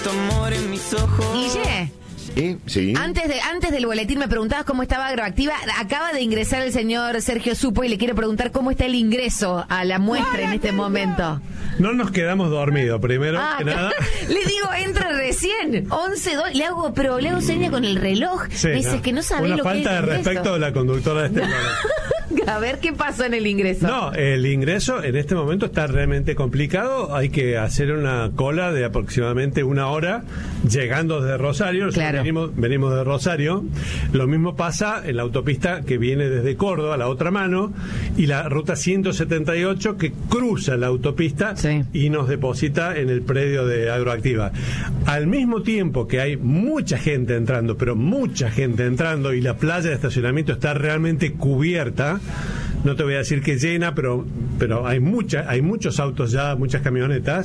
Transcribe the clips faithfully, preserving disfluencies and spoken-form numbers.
Amor en mis ojos. Guille, ¿Sí? Sí. antes de antes del boletín me preguntabas cómo estaba Agroactiva. Acaba de ingresar el señor Sergio Supo y le quiero preguntar cómo está el ingreso a la muestra en este momento. No nos quedamos dormidos, primero Ah, que nada. le digo, entra recién, once, dos, le hago, pero le hago seña con el reloj. Sí, me dice no. que no sabe Una lo que es falta de el ingreso. respeto de la conductora de este programa. A ver qué pasó en el ingreso. No, el ingreso en este momento está realmente complicado. Hay que hacer una cola de aproximadamente una hora llegando desde Rosario. Nosotros Claro. venimos, venimos de Rosario. Lo mismo pasa en la autopista que viene desde Córdoba, la otra mano, y la ruta ciento setenta y ocho que cruza la autopista Sí. y nos deposita en el predio de Agroactiva. Al mismo tiempo que hay mucha gente entrando, pero mucha gente entrando, y la playa de estacionamiento está realmente cubierta. No te voy a decir que llena, pero pero hay mucha, hay muchos autos ya, muchas camionetas.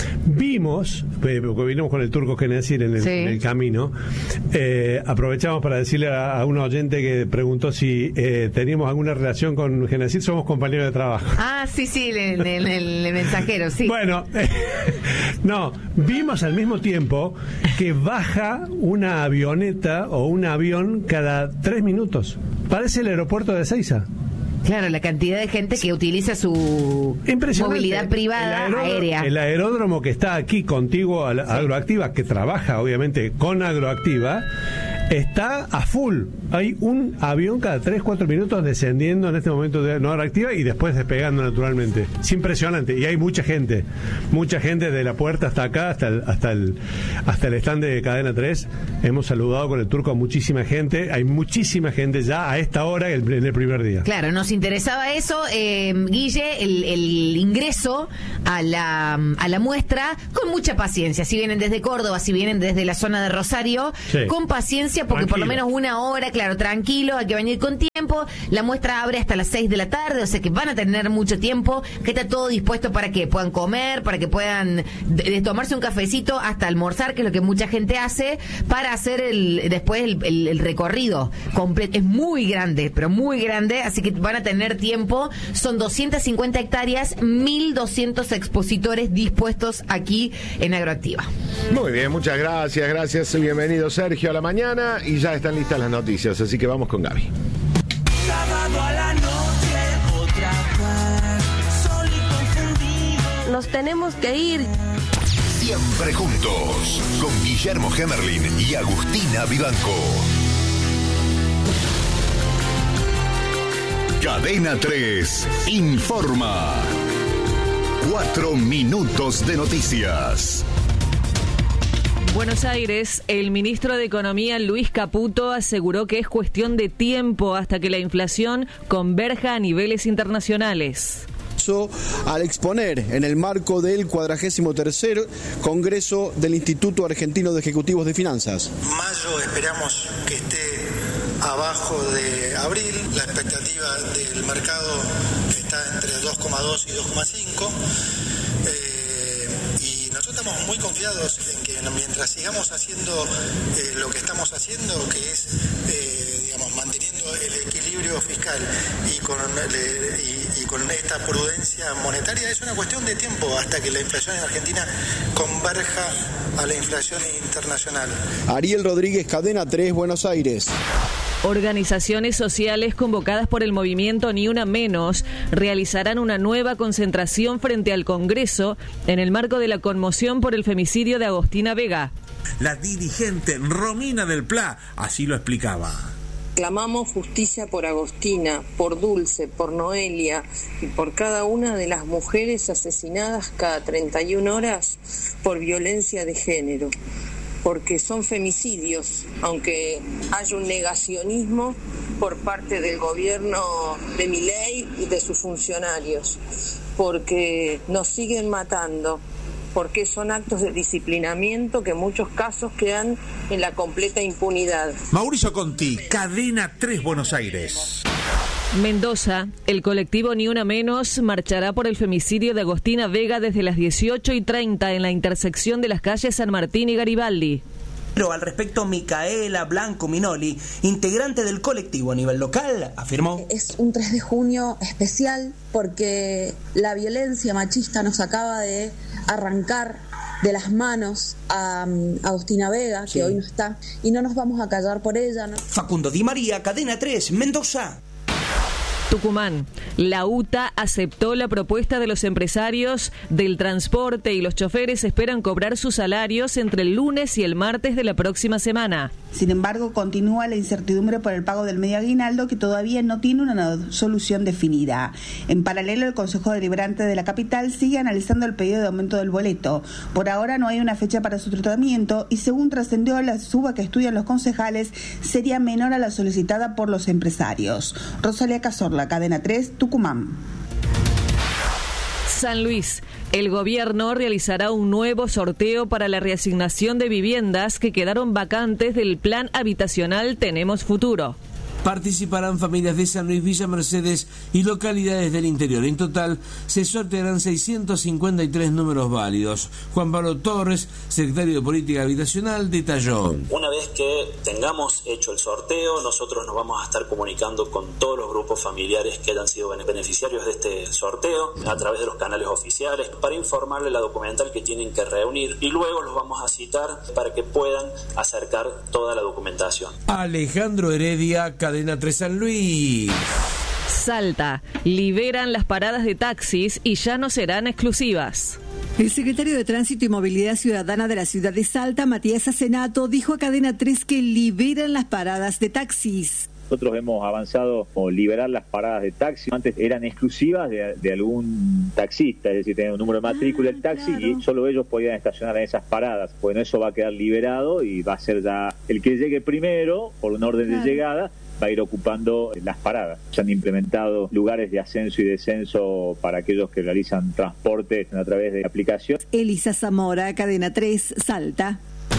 Vimos, eh, porque vinimos con el Turco Genacir en el, Sí. en el camino, eh, aprovechamos para decirle a, a un oyente que preguntó si eh, teníamos alguna relación con Genacir. Somos compañeros de trabajo. Ah, sí, sí, en el, el, el mensajero, sí. Bueno, no, vimos al mismo tiempo que baja una avioneta o un avión cada tres minutos. Parece el aeropuerto de Ezeiza. Claro, la cantidad de gente que utiliza su Impresionante. movilidad privada El aeródromo- aérea. El aeródromo que está aquí contiguo a la- Agroactiva, que trabaja obviamente con Agroactiva, está a full. Hay un avión cada tres cuatro minutos descendiendo en este momento de no Agroactiva y después despegando naturalmente. Es impresionante. Y hay mucha gente. Mucha gente de la puerta hasta acá, hasta el, hasta el, hasta el stand de Cadena tres. Hemos saludado con el Turco a muchísima gente. Hay muchísima gente ya a esta hora en el, en el primer día. Claro, nos interesaba eso, eh, Guille, el, el ingreso a la, a la muestra con mucha paciencia. Si vienen desde Córdoba, si vienen desde la zona de Rosario, Sí. con paciencia, porque por lo Tranquilo. menos una hora, claro, tranquilo, hay que venir con tiempo. La muestra abre hasta las seis de la tarde, o sea que van a tener mucho tiempo, que está todo dispuesto para que puedan comer, para que puedan de, de tomarse un cafecito hasta almorzar, que es lo que mucha gente hace, para hacer el después el, el- el recorrido completo. Es muy grande, pero muy grande, así que van a tener tiempo. Son doscientas cincuenta hectáreas, mil doscientos expositores dispuestos aquí en Agroactiva. Muy bien, muchas gracias, gracias. Bienvenido Sergio a la mañana y ya están listas las noticias, así que vamos con Gaby. Sábado a la noche, otra vez, sol y confundido. Nos tenemos que ir. Siempre juntos, con Guillermo Hemerlin y Agustina Vivanco. Cadena tres informa. Cuatro minutos de noticias. Buenos Aires, el ministro de Economía Luis Caputo aseguró que es cuestión de tiempo hasta que la inflación converja a niveles internacionales. Al exponer en el marco del cuadragésimo tercer Congreso del Instituto Argentino de Ejecutivos de Finanzas. Mayo esperamos que esté abajo de abril, la expectativa del mercado está entre dos coma dos y dos coma cinco. Eh, y nosotros estamos muy confiados en que mientras sigamos haciendo eh, lo que estamos haciendo, que es eh, digamos, manteniendo el equilibrio fiscal y con, le, y, y con esta prudencia monetaria, es una cuestión de tiempo hasta que la inflación en Argentina converja a la inflación internacional. Ariel Rodríguez, Cadena tres, Buenos Aires. Organizaciones sociales convocadas por el movimiento Ni Una Menos realizarán una nueva concentración frente al Congreso en el marco de la conmoción por el femicidio de Agostina Vega. La dirigente Romina del Pla así lo explicaba. Clamamos justicia por Agostina, por Dulce, por Noelia y por cada una de las mujeres asesinadas cada treinta y una horas por violencia de género. Porque son femicidios, aunque haya un negacionismo por parte del gobierno de Milei y de sus funcionarios, porque nos siguen matando, porque son actos de disciplinamiento que en muchos casos quedan en la completa impunidad. Mauricio Conti, Cadena tres, Buenos Aires. Mendoza, el colectivo Ni Una Menos marchará por el femicidio de Agostina Vega desde las dieciocho y treinta en la intersección de las calles San Martín y Garibaldi. Pero al respecto, Micaela Blanco Minoli, integrante del colectivo a nivel local, afirmó: es un tres de junio especial porque la violencia machista nos acaba de arrancar de las manos a um, Agostina Vega, Sí. que hoy no está, y no nos vamos a callar por ella, ¿no? Facundo Di María, Cadena tres, Mendoza. Tucumán. La U T A aceptó la propuesta de los empresarios del transporte y los choferes esperan cobrar sus salarios entre el lunes y el martes de la próxima semana. Sin embargo, continúa la incertidumbre por el pago del medio aguinaldo, que todavía no tiene una solución definida. En paralelo, el Consejo Deliberante de la capital sigue analizando el pedido de aumento del boleto. Por ahora no hay una fecha para su tratamiento y, según trascendió, la suba que estudian los concejales sería menor a la solicitada por los empresarios. Rosalía Cazorla, Cadena tres, Tucumán. San Luis. El gobierno realizará un nuevo sorteo para la reasignación de viviendas que quedaron vacantes del Plan Habitacional Tenemos Futuro. Participarán familias de San Luis, Villa Mercedes y localidades del interior. En total se sortearán seiscientos cincuenta y tres números válidos. Juan Pablo Torres, secretario de Política Habitacional, detalló. Una vez que tengamos hecho el sorteo, nosotros nos vamos a estar comunicando con todos los grupos familiares que hayan sido beneficiarios de este sorteo a través de los canales oficiales para informarle la documental que tienen que reunir y luego los vamos a citar para que puedan acercar toda la documentación. Alejandro Heredia, Cadena tres San Luis. Salta. Liberan las paradas de taxis y ya no serán exclusivas. El secretario de Tránsito y Movilidad Ciudadana de la ciudad de Salta, Matías Acenato, dijo a Cadena tres que liberan las paradas de taxis. Nosotros hemos avanzado o liberar las paradas de taxi. Antes eran exclusivas de, de algún taxista, es decir, tenían un número de matrícula del taxi, claro, y solo ellos podían estacionar en esas paradas. Bueno, eso va a quedar liberado y va a ser ya el que llegue primero, por un orden claro. de llegada, va a ir ocupando las paradas. Se han implementado lugares de ascenso y descenso para aquellos que realizan transporte a través de aplicación. Elisa Zamora, Cadena tres, Salta.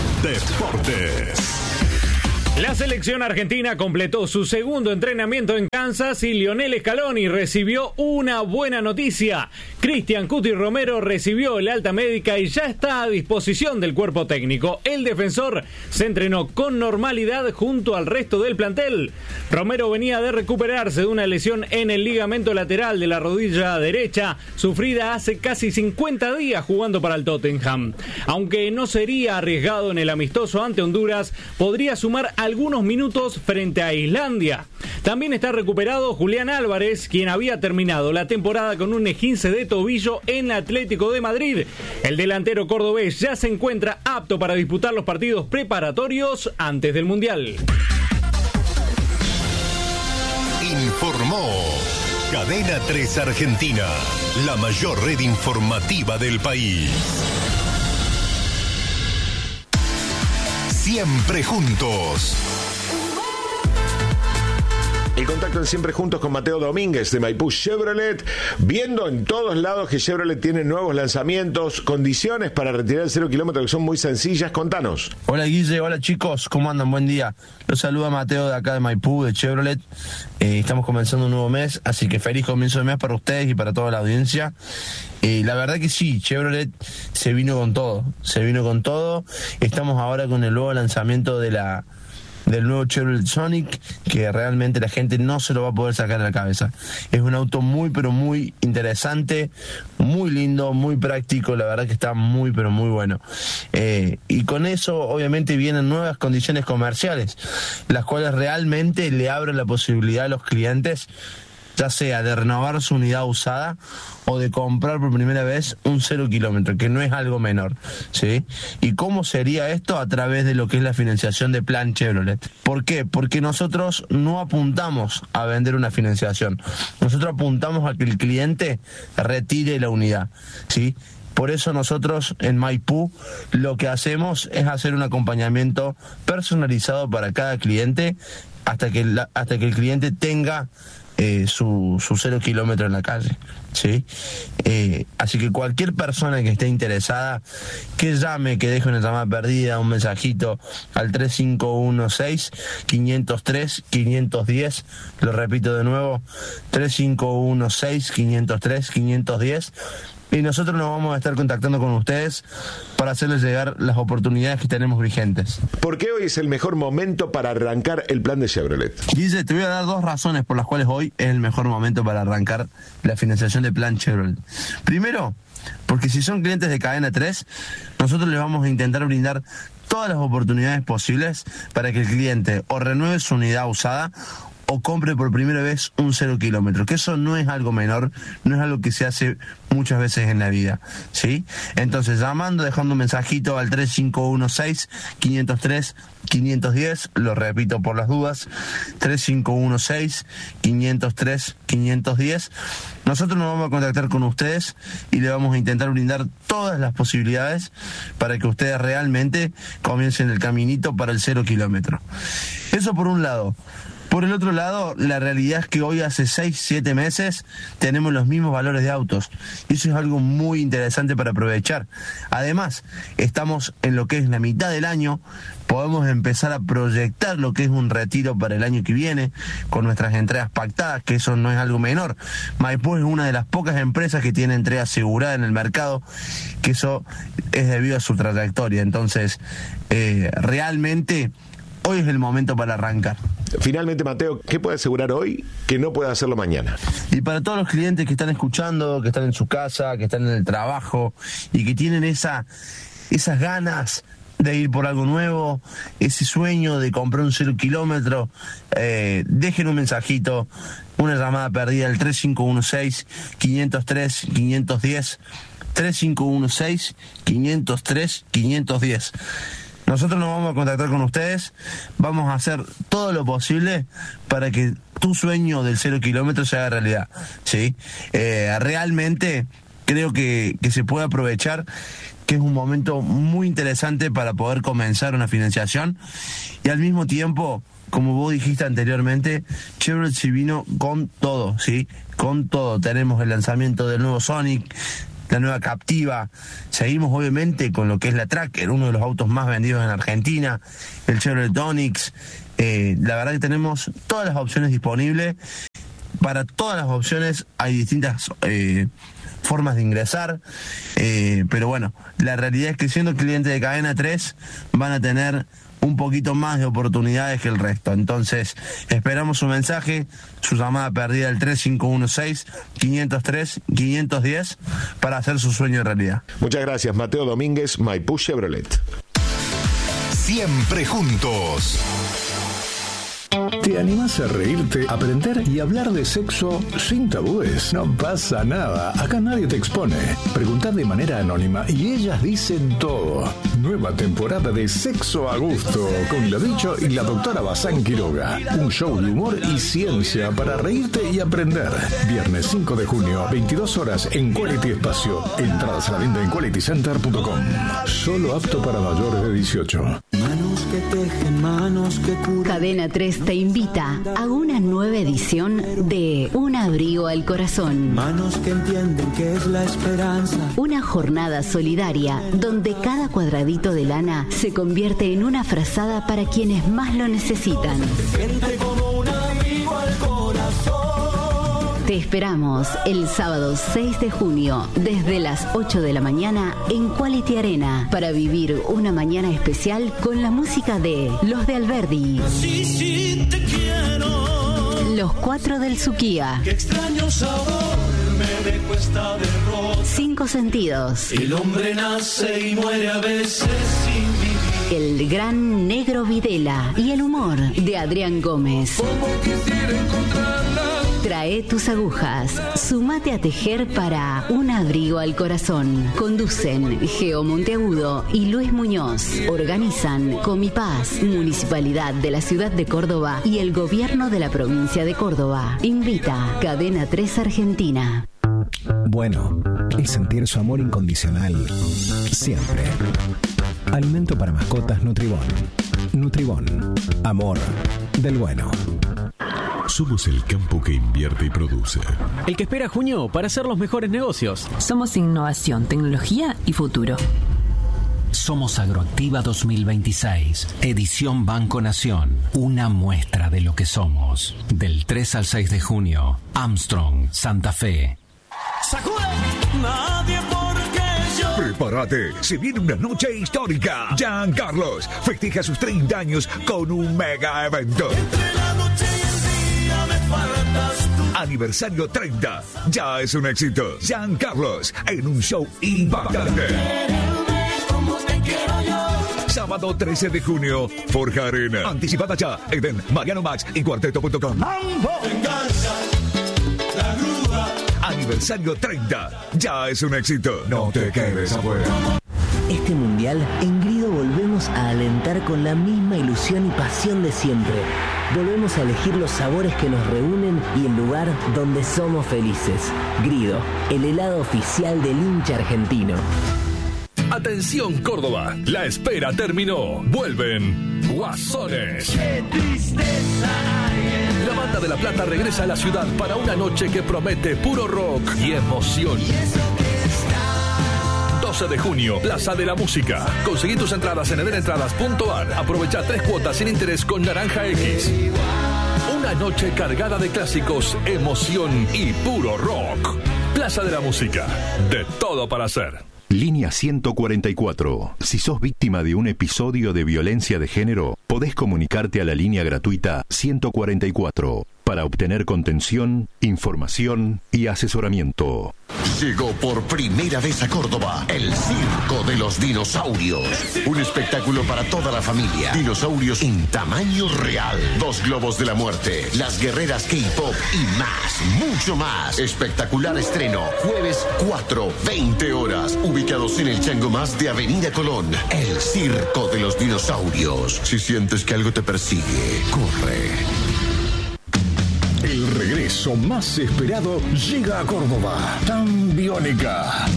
Deportes. La selección argentina completó su segundo entrenamiento en Kansas y Lionel Scaloni recibió una buena noticia. Cristian Cuti Romero recibió el alta médica y ya está a disposición del cuerpo técnico. El defensor se entrenó con normalidad junto al resto del plantel. Romero venía de recuperarse de una lesión en el ligamento lateral de la rodilla derecha, sufrida hace casi cincuenta días jugando para el Tottenham. Aunque no sería arriesgado en el amistoso ante Honduras, podría sumar a algunos minutos frente a Islandia. También está recuperado Julián Álvarez, quien había terminado la temporada con un esguince de tobillo en Atlético de Madrid. El delantero cordobés ya se encuentra apto para disputar los partidos preparatorios antes del Mundial. Informó Cadena tres Argentina, la mayor red informativa del país. Siempre juntos. El contacto en Siempre Juntos con Mateo Domínguez de Maipú Chevrolet, viendo en todos lados que Chevrolet tiene nuevos lanzamientos, condiciones para retirar el cero kilómetro que son muy sencillas. Contanos. Hola Guille, hola chicos, ¿cómo andan? Buen día. Los saluda Mateo de acá de Maipú, de Chevrolet. Eh, estamos comenzando un nuevo mes, así que feliz comienzo de mes para ustedes y para toda la audiencia. Eh, la verdad que sí, Chevrolet se vino con todo, se vino con todo. Estamos ahora con el nuevo lanzamiento de la del nuevo Chevrolet Sonic, que realmente la gente no se lo va a poder sacar de la cabeza. Es un auto muy pero muy interesante, muy lindo, muy práctico, la verdad que está muy pero muy bueno. Eh, y con eso obviamente vienen nuevas condiciones comerciales, las cuales realmente le abren la posibilidad a los clientes, ya sea de renovar su unidad usada o de comprar por primera vez un cero kilómetro, que no es algo menor, ¿sí? ¿Y cómo sería esto? A través de lo que es la financiación de Plan Chevrolet. ¿Por qué? Porque nosotros no apuntamos a vender una financiación, nosotros apuntamos a que el cliente retire la unidad, ¿sí? Por eso nosotros en Maipú lo que hacemos es hacer un acompañamiento personalizado para cada cliente hasta que, la, hasta que el cliente tenga Eh, su, su cero kilómetro en la calle, ¿sí? Eh, así que cualquier persona que esté interesada, que llame, que deje una llamada perdida, un mensajito al tres cinco uno seis, cinco cero tres, cinco uno cero, lo repito de nuevo, tres cinco uno seis, cinco cero tres, cinco uno cero, y nosotros nos vamos a estar contactando con ustedes para hacerles llegar las oportunidades que tenemos vigentes. ¿Por qué hoy es el mejor momento para arrancar el plan de Chevrolet? Guille, te voy a dar dos razones por las cuales hoy es el mejor momento para arrancar la financiación de plan Chevrolet. Primero, porque si son clientes de Cadena tres, nosotros les vamos a intentar brindar todas las oportunidades posibles para que el cliente o renueve su unidad usada o compre por primera vez un cero kilómetro, que eso no es algo menor, no es algo que se hace muchas veces en la vida, ¿sí? Entonces, llamando, dejando un mensajito al tres cinco uno seis, cinco cero tres, cinco uno cero, lo repito por las dudas, tres cinco uno seis, cinco cero tres, cinco uno cero, nosotros nos vamos a contactar con ustedes y le vamos a intentar brindar todas las posibilidades para que ustedes realmente comiencen el caminito para el cero kilómetro. Eso por un lado. Por el otro lado, la realidad es que hoy hace seis, siete meses tenemos los mismos valores de autos. Y eso es algo muy interesante para aprovechar. Además, estamos en lo que es la mitad del año, podemos empezar a proyectar lo que es un retiro para el año que viene, con nuestras entregas pactadas, que eso no es algo menor. Maipú es una de las pocas empresas que tiene entrega asegurada en el mercado, que eso es debido a su trayectoria. Entonces, eh, realmente, hoy es el momento para arrancar. Finalmente, Mateo, ¿qué puede asegurar hoy que no puede hacerlo mañana? Y para todos los clientes que están escuchando, que están en su casa, que están en el trabajo y que tienen esa, esas ganas de ir por algo nuevo, ese sueño de comprar un cero kilómetro, eh, dejen un mensajito, una llamada perdida al tres cinco uno seis, cinco cero tres, cinco uno cero, tres cinco uno seis, cinco cero tres, cinco uno cero. Nosotros nos vamos a contactar con ustedes, vamos a hacer todo lo posible para que tu sueño del cero kilómetro se haga realidad, ¿sí? Eh, realmente creo que, que se puede aprovechar, que es un momento muy interesante para poder comenzar una financiación y al mismo tiempo, como vos dijiste anteriormente, Chevrolet se vino con todo, ¿sí? Con todo. Tenemos el lanzamiento del nuevo Sonic, la nueva Captiva, seguimos obviamente con lo que es la Tracker, uno de los autos más vendidos en Argentina, el Chevrolet Onix, eh, la verdad que tenemos todas las opciones disponibles, para todas las opciones hay distintas eh, formas de ingresar, eh, pero bueno, la realidad es que siendo cliente de Cadena tres van a tener un poquito más de oportunidades que el resto. Entonces, esperamos su mensaje, su llamada perdida al tres cinco uno seis, cinco cero tres, cinco uno cero para hacer su sueño realidad. Muchas gracias, Mateo Domínguez, Maipú Chevrolet. Siempre juntos. ¿Te animás a reírte, aprender y hablar de sexo sin tabúes? No pasa nada, acá nadie te expone. Preguntad de manera anónima y ellas dicen todo. Nueva temporada de Sexo a Gusto con la Bicho y la doctora Bazán Quiroga. Un show de humor y ciencia para reírte y aprender. Viernes cinco de junio, veintidós horas en Quality Espacio. Entradas a la venta en quality center punto com. Solo apto para mayores de dieciocho. Manos que tejen, manos que curan. Cadena tres te invita a una nueva edición de Un abrigo al corazón. Manos que entienden que es la esperanza. Una jornada solidaria donde cada cuadradito de lana se convierte en una frazada para quienes más lo necesitan. Gente como un abrigo al corazón. Te esperamos el sábado seis de junio desde las ocho de la mañana en Quality Arena para vivir una mañana especial con la música de Los de Alberdi. Sí, sí, te quiero. Los Cuatro del Suquía. Qué extraño sabor me dejó esta derrota. Cinco Sentidos. El hombre nace y muere a veces sin vivir. El gran Negro Videla y el humor de Adrián Gómez. Como quisiera encontrarla. Trae tus agujas, sumate a tejer para Un abrigo al corazón. Conducen Geo Monteagudo y Luis Muñoz. Organizan Comipaz, Municipalidad de la Ciudad de Córdoba y el Gobierno de la Provincia de Córdoba. Invita Cadena tres Argentina. Bueno, es sentir su amor incondicional siempre. Alimento para mascotas Nutribón. Nutribón. Amor del bueno. Somos el campo que invierte y produce. El que espera junio para hacer los mejores negocios. Somos innovación, tecnología y futuro. Somos Agroactiva dos mil veintiséis, edición Banco Nación. Una muestra de lo que somos. Del tres al seis de junio, Armstrong, Santa Fe. ¡Sacude! Nadie Prepárate, se viene una noche histórica. Jean Carlos festeja sus treinta años con un mega evento. Aniversario treinta, ya es un éxito. Jean Carlos en un show impactante. Sábado trece de junio, Forja Arena. Anticipada ya, Eden, Mariano Max y cuarteto punto com. Aniversario treinta, ya es un éxito. No te quedes afuera. Este mundial, en Grido volvemos a alentar con la misma ilusión y pasión de siempre. Volvemos a elegir los sabores que nos reúnen y el lugar donde somos felices. Grido, el helado oficial del hincha argentino. Atención Córdoba, la espera terminó. Vuelven Guasones. ¡Qué tristeza! La banda de La Plata regresa a la ciudad para una noche que promete puro rock y emoción. doce de junio, Plaza de la Música. Conseguí tus entradas en edenentradas punto ar. Aprovecha tres cuotas sin interés con Naranja X. Una noche cargada de clásicos, emoción y puro rock. Plaza de la Música. De todo para hacer. Línea ciento cuarenta y cuatro. Si sos víctima de un episodio de violencia de género, podés comunicarte a la línea gratuita ciento cuarenta y cuatro para obtener contención, información y asesoramiento. Llegó por primera vez a Córdoba el Circo de los Dinosaurios. Un espectáculo para toda la familia. Dinosaurios en tamaño real. Dos globos de la muerte. Las guerreras K-pop y más, mucho más. Espectacular estreno. Jueves cuatro, veinte horas. Ubicados en el Chango Más de Avenida Colón. El Circo de los Dinosaurios. Si sientes que algo te persigue, corre. El regreso más esperado llega a Córdoba. Tan Biónica.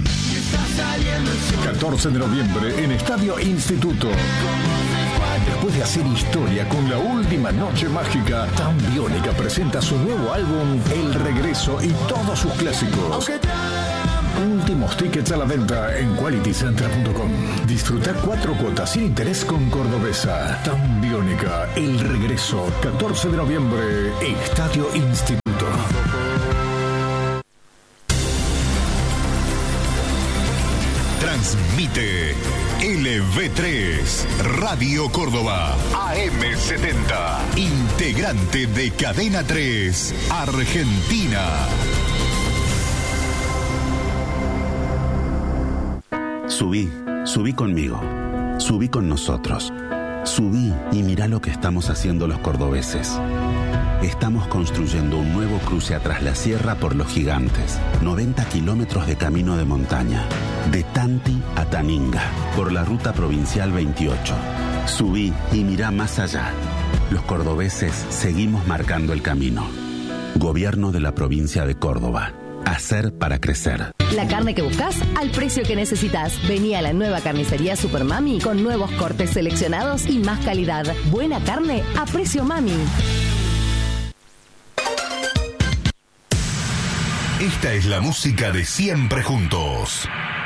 catorce de noviembre en Estadio Instituto. Después de hacer historia con la última noche mágica, Tan Biónica presenta su nuevo álbum El Regreso y todos sus clásicos. Últimos tickets a la venta en quality center punto com. Disfruta cuatro cuotas sin interés con Cordobesa. Tan Biónica, El Regreso, catorce de noviembre, Estadio Instituto. Transmite L V tres, Radio Córdoba, A M setenta, integrante de Cadena tres, Argentina. Subí, subí conmigo, subí con nosotros, subí y mirá lo que estamos haciendo los cordobeses. Estamos construyendo un nuevo cruce a Tras la Sierra por Los Gigantes, noventa kilómetros de camino de montaña, de Tanti a Taninga, por la ruta provincial veintiocho. Subí y mirá más allá. Los cordobeses seguimos marcando el camino. Gobierno de la provincia de Córdoba. Hacer para crecer. La carne que buscas al precio que necesitas. Vení a la nueva carnicería Super Mami con nuevos cortes seleccionados y más calidad. Buena carne a precio Mami. Esta es la música de Siempre Juntos.